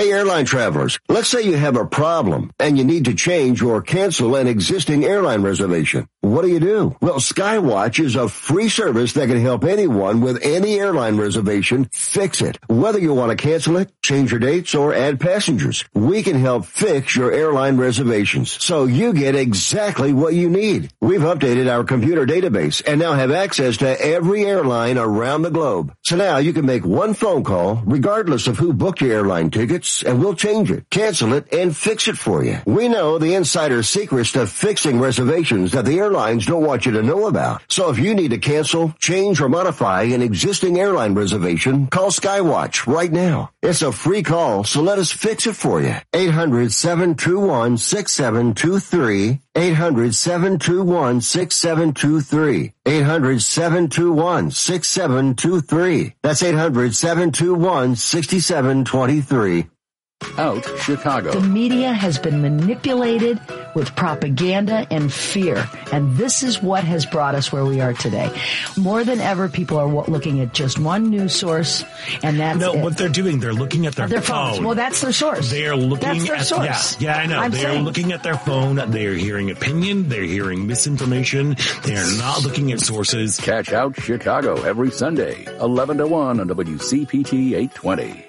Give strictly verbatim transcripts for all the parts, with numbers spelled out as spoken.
Hey, airline travelers, let's say you have a problem and you need to change or cancel an existing airline reservation. What do you do? Well, Skywatch is a free service that can help anyone with any airline reservation fix it. Whether you want to cancel it, change your dates, or add passengers, we can help fix your airline reservations so you get exactly what you need. We've updated our computer database and now have access to every airline around the globe. So now you can make one phone call regardless of who booked your airline tickets, and we'll change it, cancel it, and fix it for you. We know the insider secrets to fixing reservations that the airlines don't want you to know about. So if you need to cancel, change, or modify an existing airline reservation, call Skywatch right now. It's a free call, so let us fix it for you. eight hundred, seven two one, six seven two three. eight hundred, seven two one, six seven two three. eight hundred, seven two one, six seven two three. That's eight hundred, seven two one, six seven two three. Out Chicago. The media has been manipulated with propaganda and fear, and this is what has brought us where we are today. More than ever, people are looking at just one news source, and that's no. it. What they're doing, they're looking at their, their phone. phones. Well, that's their source. They are looking that's their at source. Yeah, yeah, I know. I'm they saying. are looking at their phone. They are hearing opinion. They're hearing misinformation. They are not looking at sources. Catch Out Chicago every Sunday, eleven to one on W C P T eight twenty.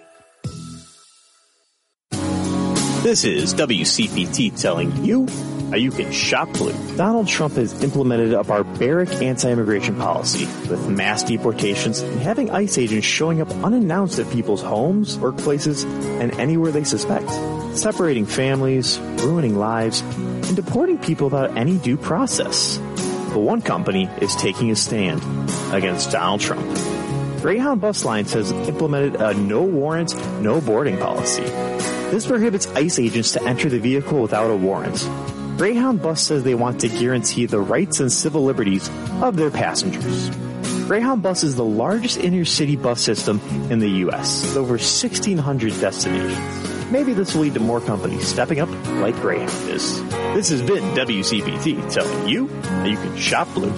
This is W C P T telling you how you can shop blue. Donald Trump has implemented a barbaric anti-immigration policy with mass deportations and having ICE agents showing up unannounced at people's homes, workplaces, and anywhere they suspect, separating families, ruining lives, and deporting people without any due process. But one company is taking a stand against Donald Trump. Greyhound Bus Lines has implemented a no warrant, no boarding policy. This prohibits ICE agents to enter the vehicle without a warrant. Greyhound Bus says they want to guarantee the rights and civil liberties of their passengers. Greyhound Bus is the largest inner-city bus system in the U S with over sixteen hundred destinations. Maybe this will lead to more companies stepping up like Greyhound is. This has been W C P T telling you that you can shop blue.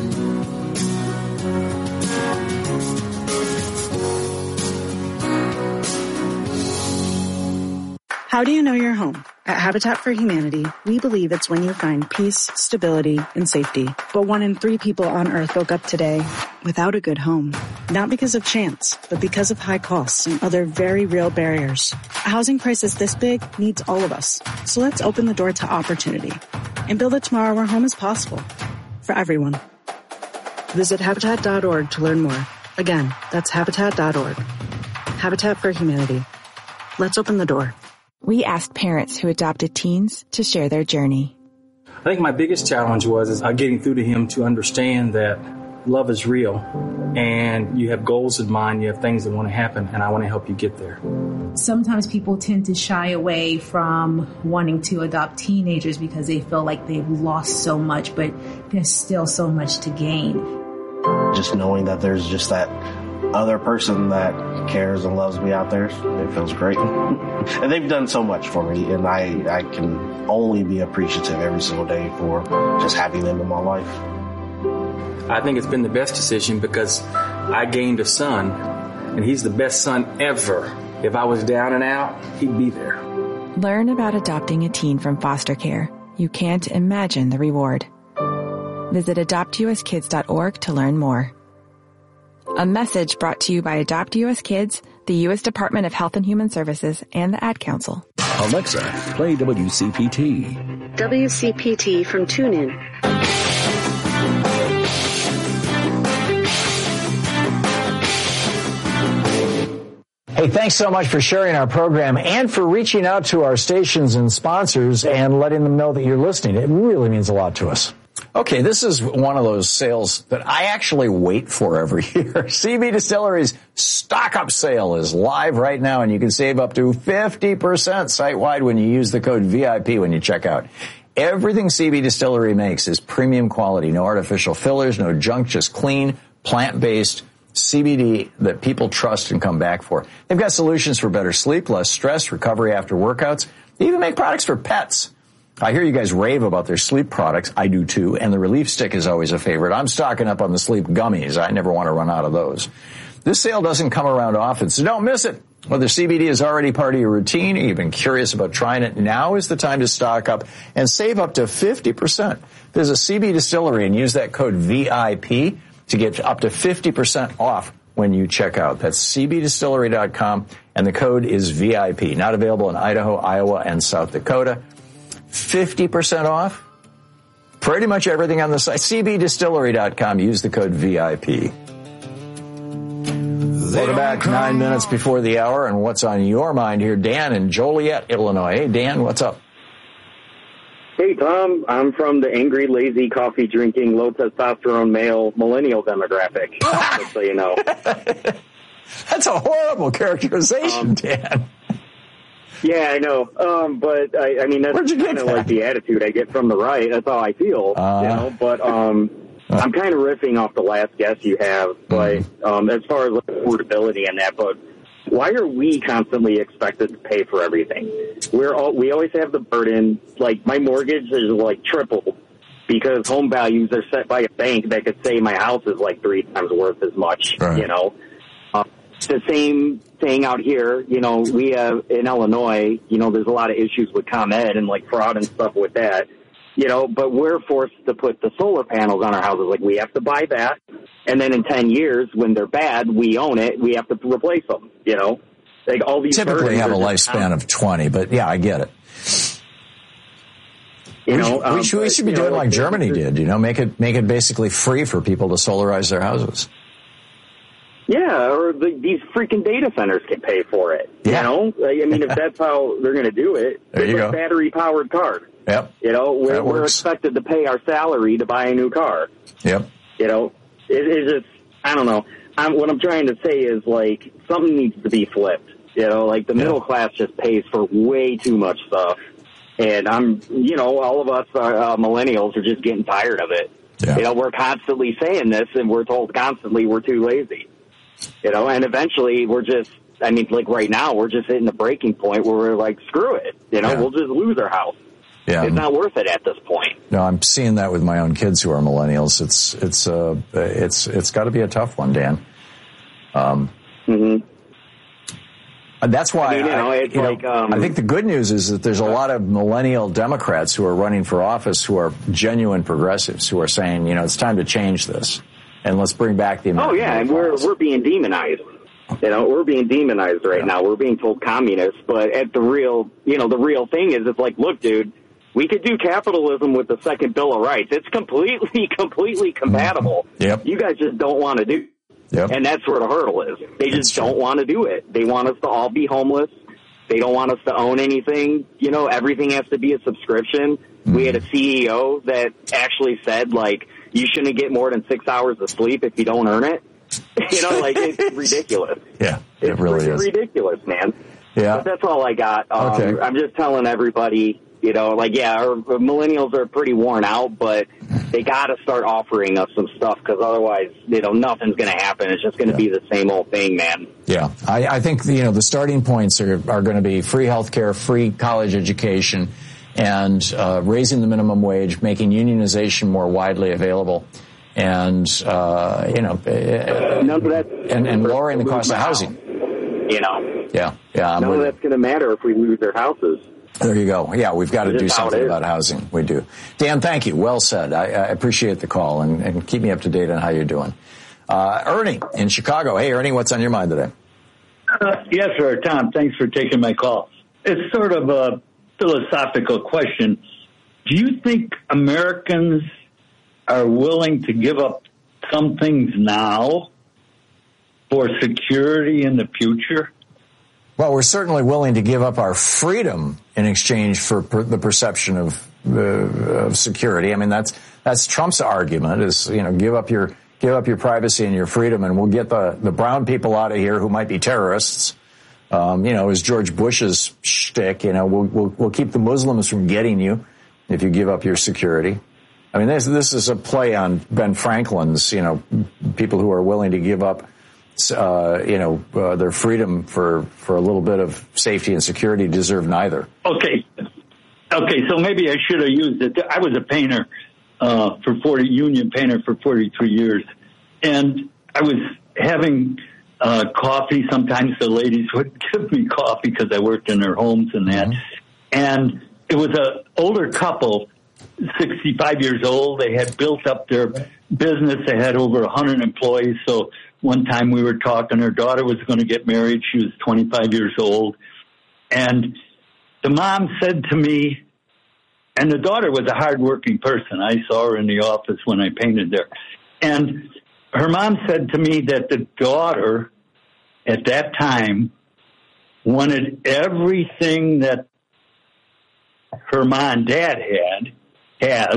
How do you know you're home? At Habitat for Humanity, we believe it's when you find peace, stability, and safety. But one in three people on Earth woke up today without a good home. Not because of chance, but because of high costs and other very real barriers. A housing crisis this big needs all of us. So let's open the door to opportunity and build a tomorrow where home is possible for everyone. Visit Habitat dot org to learn more. Again, that's Habitat dot org. Habitat for Humanity. Let's open the door. We asked parents who adopted teens to share their journey. I think my biggest challenge was is uh, getting through to him to understand that love is real and you have goals in mind, you have things that want to happen, and I want to help you get there. Sometimes people tend to shy away from wanting to adopt teenagers because they feel like they've lost so much, but there's still so much to gain. Just knowing that there's just that other person that cares and loves me out there, it feels great. And they've done so much for me, and I, I can only be appreciative every single day for just having them in my life. I think it's been the best decision because I gained a son, and he's the best son ever. If I was down and out, he'd be there. Learn about adopting a teen from foster care. You can't imagine the reward. Visit adopt u s kids dot org to learn more. A message brought to you by Adopt U S Kids, the U S Department of Health and Human Services, and the Ad Council. Alexa, play W C P T. W C P T from TuneIn. Hey, thanks so much for sharing our program and for reaching out to our stations and sponsors and letting them know that you're listening. It really means a lot to us. Okay, this is one of those sales that I actually wait for every year. C B Distillery's Stock Up Sale is live right now, and you can save up to fifty percent site-wide when you use the code V I P when you check out. Everything C B Distillery makes is premium quality. No artificial fillers, no junk, just clean, plant-based C B D that people trust and come back for. They've got solutions for better sleep, less stress, recovery after workouts. They even make products for pets. I hear you guys rave about their sleep products. I do too. And the Relief Stick is always a favorite. I'm stocking up on the sleep gummies. I never want to run out of those. This sale doesn't come around often, so don't miss it. Whether C B D is already part of your routine or you've been curious about trying it, now is the time to stock up and save up to fifty percent. Visit C B Distillery and use that code V I P to get up to fifty percent off when you check out. That's C B distillery dot com, and the code is V I P. Not available in Idaho, Iowa, and South Dakota. fifty percent off? Pretty much everything on the site. C B distillery dot com. Use the code V I P. Welcome back, nine minutes before the hour, and what's on your mind here? Dan in Joliet, Illinois. Hey, Dan, what's up? Hey, Tom. I'm from the angry, lazy, coffee-drinking, low-testosterone male millennial demographic, just so you know. That's a horrible characterization, um, Dan. Yeah, I know. Um, but, I, I mean, that's kind of like the attitude I get from the right. That's how I feel, uh, you know. But um, uh, I'm kind of riffing off the last guest you have, but mm-hmm. um, as far as affordability and that, but why are we constantly expected to pay for everything? We're all, we always have the burden. Like, my mortgage is, like, tripled because home values are set by a bank that could say my house is, like, three times worth as much, right. you know. Um, the same thing out here, you know, we have in Illinois, you know, there's a lot of issues with ComEd and, like, fraud and stuff with that. You know, but we're forced to put the solar panels on our houses. Like, we have to buy that, and then in ten years, when they're bad, we own it, we have to replace them, you know? Like, all these typically have a lifespan of twenty, but, yeah, I get it. You we know, should, um, we should, we should be doing know, like Germany did, you know, make it make it basically free for people to solarize their houses. Yeah, or the, these freaking data centers can pay for it, yeah. you know? I mean, if that's how they're going to do it, there it's you a go. battery-powered car. Yep. You know, we're, we're expected to pay our salary to buy a new car. Yep. You know, it, it's just, I don't know. I'm, what I'm trying to say is, like, something needs to be flipped. You know, like, the yeah. middle class just pays for way too much stuff. And I'm, you know, all of us are, uh, millennials are just getting tired of it. Yeah. You know, we're constantly saying this, and we're told constantly we're too lazy. You know, and eventually we're just, I mean, like, right now, we're just hitting the breaking point where we're like, screw it. You know, yeah. we'll just lose our house. Yeah, it's not worth it at this point. No, I'm seeing that with my own kids who are millennials. It's it's uh it's it's got to be a tough one, Dan. Um, mm-hmm. That's why I, mean, you know, I, it's you like, know, um, I think the good news is that there's a lot of millennial Democrats who are running for office who are genuine progressives who are saying, you know, it's time to change this and let's bring back the American Oh yeah, and we're we're being demonized. You know, we're being demonized right yeah. now. We're being told communists, but at the real, you know, the real thing is, it's like, look, dude. We could do capitalism with the Second Bill of Rights. It's completely, completely compatible. Yep. You guys just don't want to do it. Yep. And that's where the hurdle is. They just don't want to do it. They want us to all be homeless. They don't want us to own anything. You know, everything has to be a subscription. Mm-hmm. We had a C E O that actually said, like, you shouldn't get more than six hours of sleep if you don't earn it. You know, like, it's ridiculous. Yeah, it it's really is. ridiculous, man. Yeah. But that's all I got. Um, okay. I'm just telling everybody, you know, like, yeah, our millennials are pretty worn out, but they got to start offering us some stuff because otherwise, you know, nothing's going to happen. It's just going to yeah. be the same old thing, man. Yeah, I, I think, you know, the starting points are, are going to be free health care, free college education, and uh, raising the minimum wage, making unionization more widely available, and, uh, you know, None of that and, and lowering the cost of housing. You know? Yeah, yeah. I'm None of that's going to matter if we lose their houses. There you go. Yeah, we've got to do something about housing. We do. Dan, thank you. Well said. I, I appreciate the call, and, and keep me up to date on how you're doing. Uh, Ernie in Chicago. Hey, Ernie, what's on your mind today? Uh, yes, sir. Tom, thanks for taking my call. It's sort of a philosophical question. Do you think Americans are willing to give up some things now for security in the future? Well, we're certainly willing to give up our freedom in exchange for per- the perception of, uh, of security. I mean, that's that's Trump's argument: is, you know, give up your give up your privacy and your freedom, and we'll get the the brown people out of here who might be terrorists. Um, you know, is George Bush's shtick. You know, we'll, we'll we'll keep the Muslims from getting you if you give up your security. I mean, this this is a play on Ben Franklin's. You know, people who are willing to give up. Uh, you know, uh, their freedom for, for a little bit of safety and security deserve neither. Okay. Okay, so maybe I should have used it. I was a painter uh, for forty, union painter for forty-three years. And I was having uh, coffee. Sometimes the ladies would give me coffee because I worked in their homes and that. Mm-hmm. And it was an older couple, sixty-five years old. They had built up their business. They had over one hundred employees. So one time we were talking, her daughter was going to get married. She was twenty-five years old. And the mom said to me, and the daughter was a hardworking person. I saw her in the office when I painted there. And her mom said to me that the daughter at that time wanted everything that her mom and dad had, has,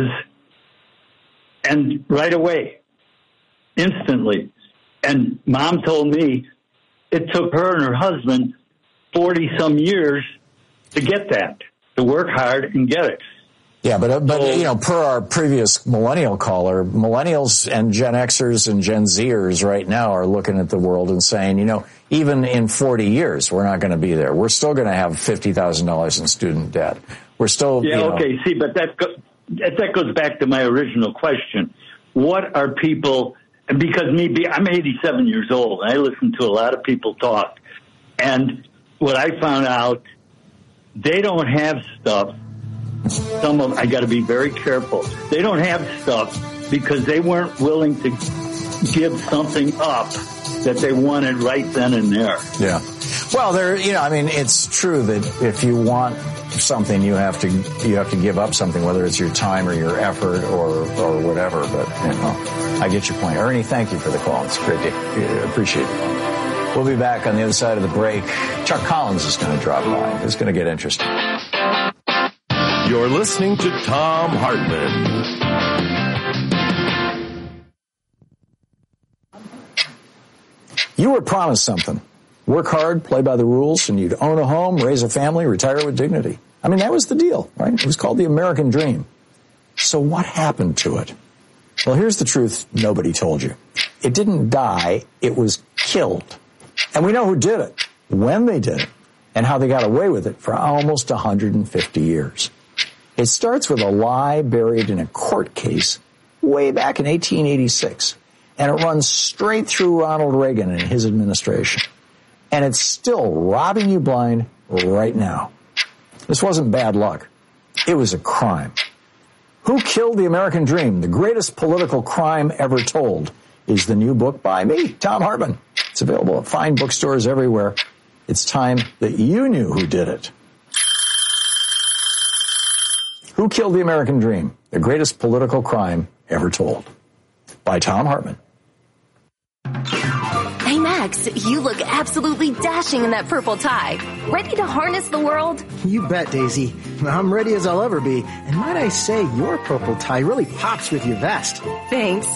and right away, instantly. And mom told me it took her and her husband forty some years to get that, to work hard and get it. Yeah, but, but you know, per our previous millennial caller, millennials and Gen Xers and Gen Zers right now are looking at the world and saying, you know, even in forty years, we're not going to be there. We're still going to have fifty thousand dollars in student debt. We're still, yeah, you know, okay, see, but that, go, that goes back to my original question. What are people, because me, I'm eighty-seven years old, and I listen to a lot of people talk, and what I found out, they don't have stuff. Some of them, I got to be very careful. They don't have stuff because they weren't willing to give something up that they wanted right then and there. Yeah. Well, there, you know, I mean, it's true that if you want something, you have to, you have to give up something, whether it's your time or your effort or, or whatever. But, you know, I get your point. Ernie, thank you for the call. It's great to appreciate it. We'll be back on the other side of the break. Chuck Collins is going to drop by. It's going to get interesting. You're listening to Thom Hartmann. You were promised something. Work hard, play by the rules, and you'd own a home, raise a family, retire with dignity. I mean, that was the deal, right? It was called the American Dream. So what happened to it? Well, here's the truth nobody told you. It didn't die. It was killed. And we know who did it, when they did it, and how they got away with it for almost one hundred fifty years. It starts with a lie buried in a court case way back in eighteen eighty-six, and it runs straight through Ronald Reagan and his administration. And it's still robbing you blind right now. This wasn't bad luck. It was a crime. Who Killed the American Dream? The Greatest Political Crime Ever Told is the new book by me, Thom Hartmann. It's available at fine bookstores everywhere. It's time that you knew who did it. Who Killed the American Dream? The Greatest Political Crime Ever Told by Thom Hartmann. Hey, Max, you look absolutely dashing in that purple tie. Ready to harness the world? You bet, Daisy. I'm ready as I'll ever be. And might I say, your purple tie really pops with your vest. Thanks.